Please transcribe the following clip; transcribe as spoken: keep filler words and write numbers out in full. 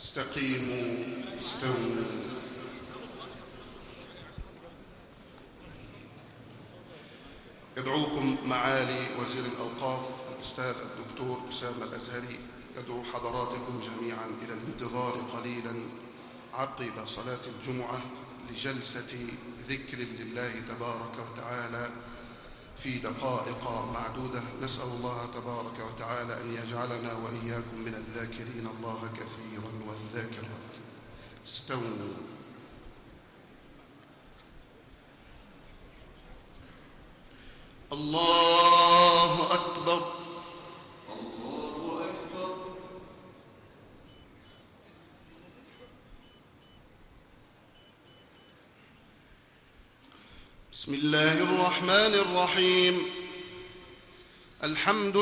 استقيموا استووا. يدعوكم معالي وزير الأوقاف الأستاذ الدكتور أسامة الأزهري، يدعو حضراتكم جميعا إلى الانتظار قليلا عقب صلاة الجمعة لجلسة ذكر لله تبارك وتعالى في دقائق معدودة. نسأل الله تبارك وتعالى أن يجعلنا وإياكم من الذاكرين الله كثيرا والذاكرات. استووا. الله أكبر. الله أكبر. بسم الله الرحمن الرحيم. الحمد